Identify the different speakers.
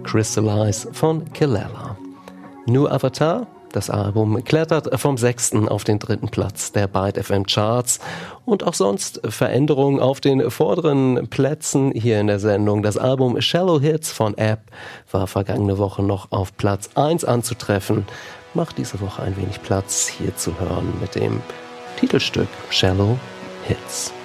Speaker 1: Crystallize von Kelela. New Avatar, das Album, klettert vom 6. auf den 3. Platz der Byte FM Charts und auch sonst Veränderungen auf den vorderen Plätzen hier in der Sendung. Das Album Shallow Hits von App war vergangene Woche noch auf Platz 1 anzutreffen. Macht diese Woche ein wenig Platz hier zu hören mit dem Titelstück Shallow Hits.